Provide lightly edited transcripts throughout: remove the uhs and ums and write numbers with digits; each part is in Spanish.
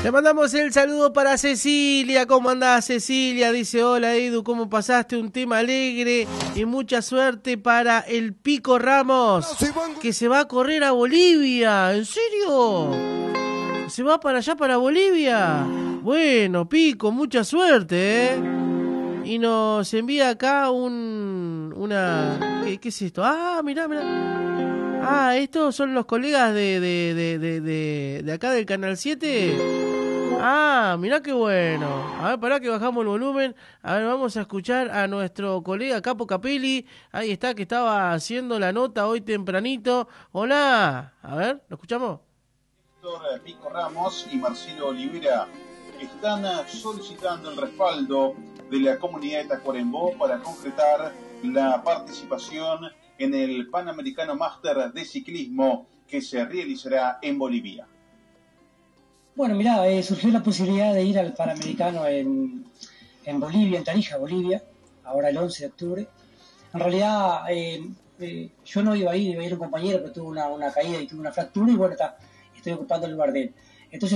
Le mandamos el saludo para Cecilia. ¿Cómo andás, Cecilia? Dice, hola Edu, ¿cómo pasaste? Un tema alegre y mucha suerte para el Pico Ramos, que se va a correr a Bolivia. ¿En serio? ¿Se va para allá, para Bolivia? Bueno, Pico, mucha suerte, ¿eh? Y nos envía acá una... ¿Qué es esto? Ah, mirá. Ah, estos son los colegas de acá del Canal 7. Ah, mirá qué bueno. A ver, pará que bajamos el volumen. A ver, vamos a escuchar a nuestro colega Capo Capelli. Ahí está, que estaba haciendo la nota hoy tempranito. Hola. A ver, ¿lo escuchamos? Pico Ramos y Marcelo Olivera están solicitando el respaldo de la comunidad de Tacuarembó para concretar la participación en el Panamericano Máster de Ciclismo que se realizará en Bolivia. Bueno, mirá, surgió la posibilidad de ir al Panamericano en Bolivia, en Tarija, Bolivia, ahora el 11 de octubre. En realidad, yo no iba a ir un compañero, pero tuvo una caída y tuvo una fractura y bueno, estoy ocupando el lugar de él. Entonces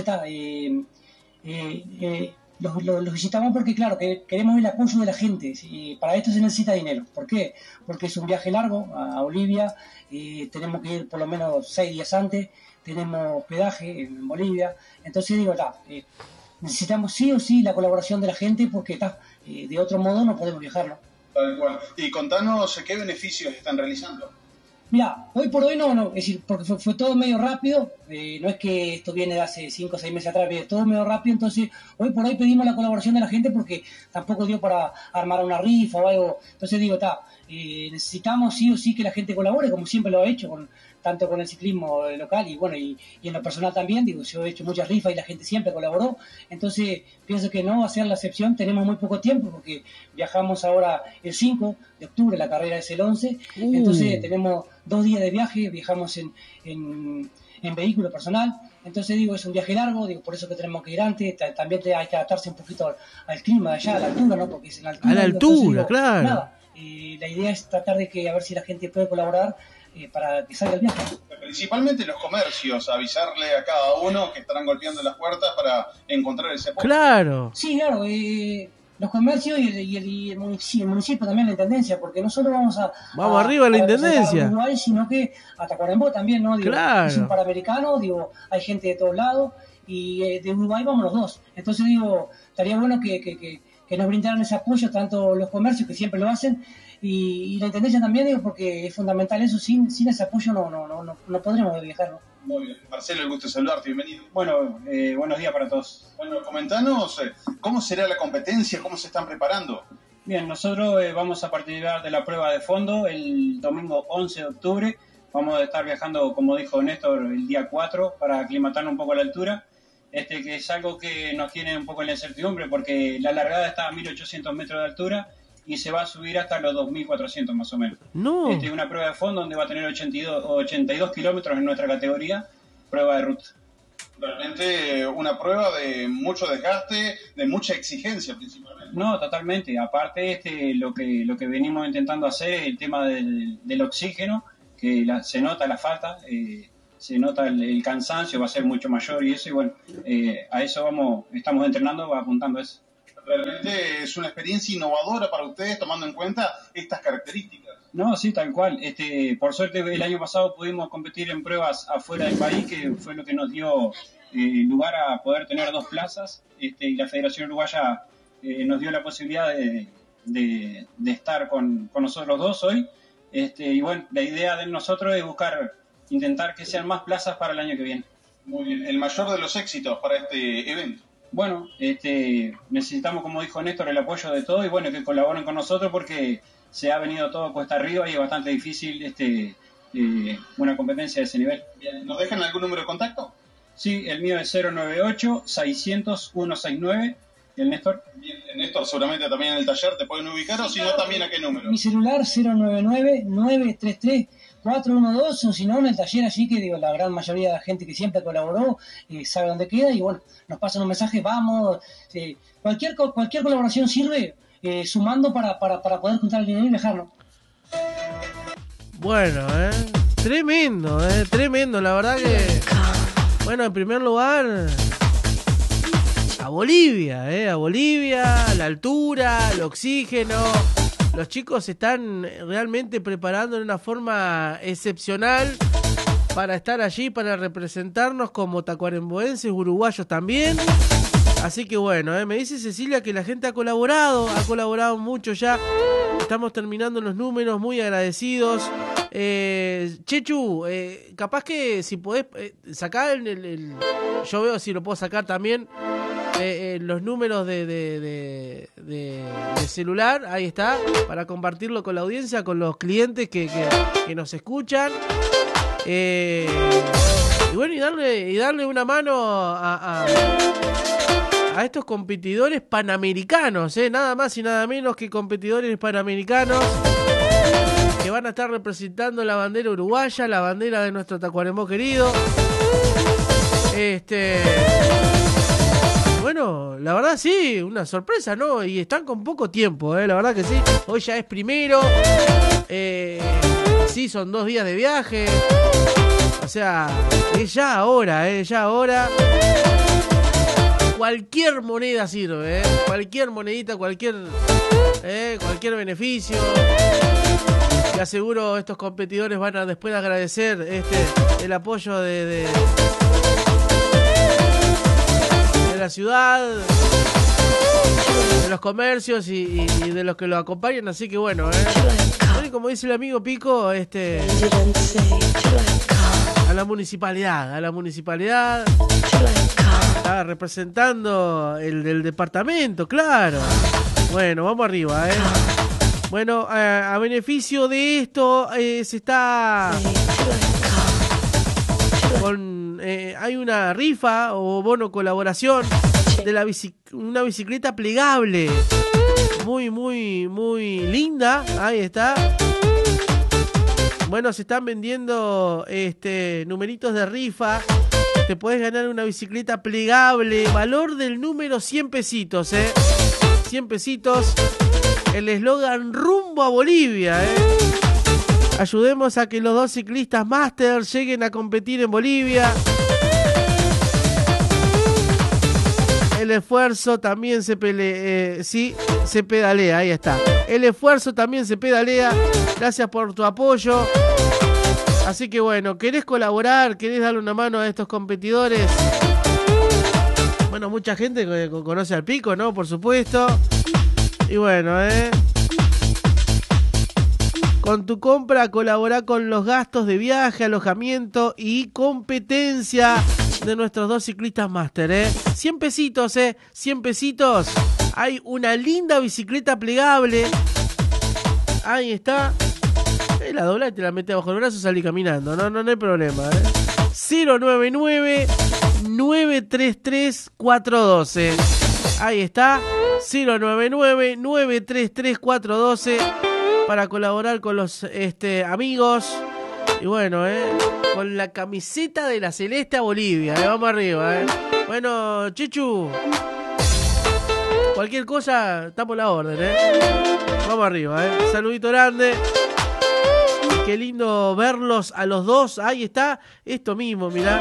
los visitamos porque, claro, que queremos el apoyo de la gente y para esto se necesita dinero. ¿Por qué? Porque es un viaje largo a Bolivia, tenemos que ir por lo menos 6 días antes, tenemos hospedaje en Bolivia, entonces digo, necesitamos sí o sí la colaboración de la gente porque de otro modo no podemos viajar, ¿no? Tal cual. Y contanos qué beneficios están realizando. Mira, hoy por hoy no, es decir, porque fue todo medio rápido, no es que esto viene de hace 5 o 6 meses atrás, viene todo medio rápido, entonces hoy por hoy pedimos la colaboración de la gente porque tampoco dio para armar una rifa o algo, entonces digo, necesitamos sí o sí que la gente colabore, como siempre lo ha hecho, tanto con el ciclismo local y bueno, y en lo personal también, digo, yo he hecho muchas rifas y la gente siempre colaboró, entonces pienso que no va a ser la excepción, tenemos muy poco tiempo porque viajamos ahora el 5 de octubre, la carrera es el 11, entonces tenemos 2 días de viaje, viajamos en vehículo personal, entonces digo, es un viaje largo, digo, por eso que tenemos que ir antes, también hay que adaptarse un poquito al clima de allá, a la altura, ¿no? Porque es en la altura. A la altura, entonces, digo, claro. Nada, la idea es tratar de que a ver si la gente puede colaborar para que salga el viaje. Principalmente los comercios, avisarle a cada uno que estarán golpeando las puertas para encontrar ese apoyo. Claro. Sí, claro, los comercios y el municipio también, la intendencia, porque no solo vamos arriba a la intendencia, a Uruguay, sino que a Tacuarembó también, ¿no? Digo, claro. Es un Panamericano, digo, hay gente de todos lados y de Uruguay vamos los dos. Entonces digo, estaría bueno que nos brindaran ese apoyo, tanto los comercios que siempre lo hacen y la intendencia también, digo, porque es fundamental eso, sin ese apoyo no podremos viajar, ¿no? Muy bien. Marcelo, el gusto de saludarte, bienvenido. Bueno, buenos días para todos. Bueno, comentanos cómo será la competencia, cómo se están preparando. Bien, nosotros vamos a participar de la prueba de fondo el domingo 11 de octubre. Vamos a estar viajando, como dijo Néstor, el día 4 para aclimatarnos un poco a la altura. Que es algo que nos tiene un poco en la incertidumbre porque la largada está a 1800 metros de altura y se va a subir hasta los 2400 más o menos. No. Es una prueba de fondo donde va a tener 82 kilómetros en nuestra categoría, prueba de ruta. Realmente una prueba de mucho desgaste, de mucha exigencia principalmente. No, totalmente. Aparte, lo que venimos intentando hacer es el tema del oxígeno, que se nota la falta, se nota el cansancio, va a ser mucho mayor y eso, y bueno, a eso estamos entrenando, apuntando a eso. Realmente es una experiencia innovadora para ustedes, tomando en cuenta estas características. No, sí, tal cual. Por suerte, el año pasado pudimos competir en pruebas afuera del país, que fue lo que nos dio lugar a poder tener 2 plazas, y la Federación Uruguaya nos dio la posibilidad de estar con nosotros dos hoy. Y bueno, la idea de nosotros es intentar que sean más plazas para el año que viene. Muy bien. El mayor de los éxitos para este evento. Bueno, necesitamos, como dijo Néstor, el apoyo de todos y bueno, que colaboren con nosotros porque se ha venido todo cuesta arriba y es bastante difícil una competencia de ese nivel. Bien. ¿Nos dejan algún número de contacto? Sí, el mío es 098-600-169. ¿Y el Néstor? Bien, Néstor, seguramente también en el taller te pueden ubicar, o si no, también a qué número. Mi celular 099-933-412, o si no, en el taller allí, que digo, la gran mayoría de la gente que siempre colaboró sabe dónde queda, y bueno, nos pasan un mensaje, vamos, cualquier colaboración sirve, sumando para poder juntar el dinero y viajarlo. Bueno, tremendo, la verdad que, bueno, en primer lugar, a Bolivia, a Bolivia, la altura, el oxígeno. Los chicos se están realmente preparando de una forma excepcional para estar allí, para representarnos como tacuarembóenses, uruguayos también. Así que bueno, me dice Cecilia que la gente ha colaborado mucho ya. Estamos terminando los números, muy agradecidos. Chechu, capaz que si podés sacar yo veo si lo puedo sacar también, los números de celular, ahí está, para compartirlo con la audiencia, con los clientes que nos escuchan. Y bueno, y darle una mano a estos competidores panamericanos, nada más y nada menos que competidores panamericanos que van a estar representando la bandera uruguaya, la bandera de nuestro Tacuarembó querido. Bueno, la verdad sí, una sorpresa, ¿no? Y están con poco tiempo, la verdad que sí. Hoy ya es primero, sí, son 2 días de viaje. O sea, es ya ahora, Cualquier moneda sirve, cualquier monedita, cualquier beneficio. Y aseguro estos competidores van a después agradecer el apoyo de la ciudad, de los comercios y de los que lo acompañan. Así que bueno, como dice el amigo Pico, a la municipalidad está representando el del departamento, claro. Bueno, vamos arriba, Bueno, a beneficio de esto se está hay una rifa o bono colaboración de una bicicleta plegable muy muy muy linda, ahí está. Bueno, se están vendiendo numeritos de rifa. Te puedes ganar una bicicleta plegable, valor del número 100 pesitos, 100 pesitos. El eslogan rumbo a Bolivia, Ayudemos a que los 2 ciclistas máster lleguen a competir en Bolivia. El esfuerzo también se pedalea, ahí está. El esfuerzo también se pedalea. Gracias por tu apoyo. Así que bueno, ¿querés colaborar? ¿Querés darle una mano a estos competidores? Bueno, mucha gente conoce al Pico, ¿no? Por supuesto. Y bueno, con tu compra colaborá con los gastos de viaje, alojamiento y competencia de nuestros 2 ciclistas máster, 100 pesitos, 100 pesitos. Hay una linda bicicleta plegable. Ahí está. La dobla y te la metes abajo el brazo y salí caminando. No hay problema, 099-933-412. Ahí está. 099-933-412 para colaborar con los amigos. Y bueno, con la camiseta de la Celeste a Bolivia. Vamos arriba, Bueno, Chichu, cualquier cosa, estamos a la orden, Vamos arriba, Saludito grande. Qué lindo verlos a los dos. Ahí está, esto mismo, mirá.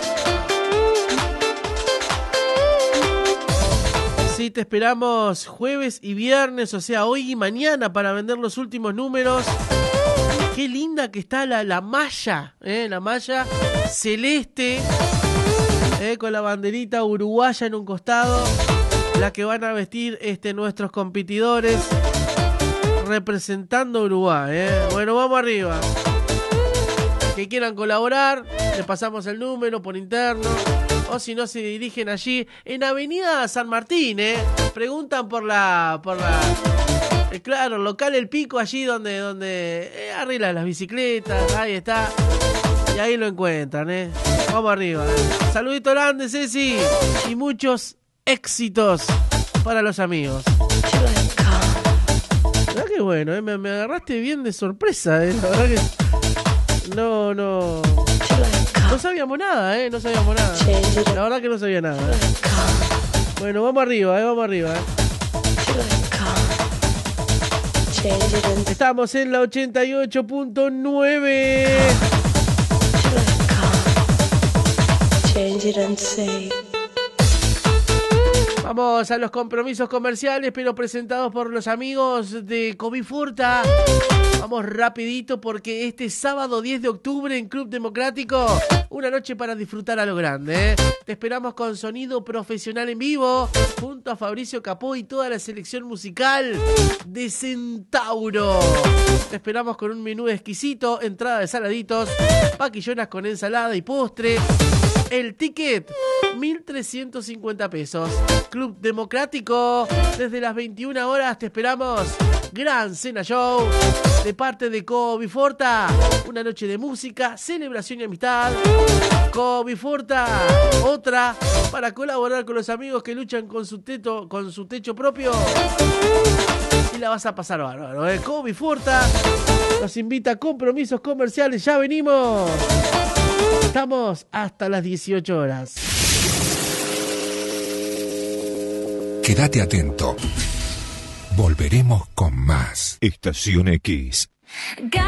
Sí, te esperamos jueves y viernes, o sea, hoy y mañana para vender los últimos números. Qué linda que está la malla, la malla celeste, con la banderita uruguaya en un costado, la que van a vestir nuestros competidores representando Uruguay, Bueno, vamos arriba. Que quieran colaborar, les pasamos el número por interno. O si no, se dirigen allí en Avenida San Martín, preguntan por la claro, local El Pico, allí donde arreglan las bicicletas, ahí está. Y ahí lo encuentran, Vamos arriba, Saludito grande, Ceci, y muchos éxitos para los amigos. La verdad que bueno, me agarraste bien de sorpresa, La verdad que no sabíamos nada, no sabíamos nada. La verdad que no sabía nada. Bueno, vamos arriba, vamos arriba. Estamos en la 88.9. Vamos a los compromisos comerciales, pero presentados por los amigos de Covifurta. Vamos rapidito porque este sábado 10 de octubre en Club Democrático, una noche para disfrutar a lo grande, ¿eh? Te esperamos con sonido profesional en vivo, junto a Fabricio Capó y toda la selección musical de Centauro. Te esperamos con un menú exquisito, entrada de saladitos, paquillonas con ensalada y postre. El ticket, 1.350 pesos. Club Democrático, desde las 21 horas te esperamos. Gran cena show de parte de Covifurta. Una noche de música, celebración y amistad. Covifurta, otra para colaborar con los amigos que luchan con su techo propio. Y la vas a pasar bárbaro, ¿eh? Covifurta nos invita a compromisos comerciales. Ya venimos. Estamos hasta las 18 horas. Quédate atento. Volveremos con más. Estación X.